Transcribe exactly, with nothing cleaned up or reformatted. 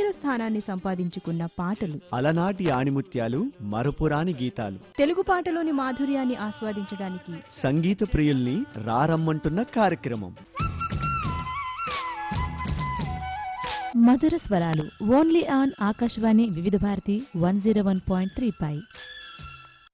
స్థానాన్ని సంపాదించుకున్న పాటలు, అలనాటి ఆణిముత్యాలు, మరపురాని గీతాలు, తెలుగు పాటలోని మాధుర్యాన్ని ఆస్వాదించడానికి సంగీత ప్రియుల్ని రారమ్మంటున్న కార్యక్రమం మధుర స్వరాలు ఓన్లీ ఆన్ ఆకాశవాణి వివిధ Bharati one zero one point three pi.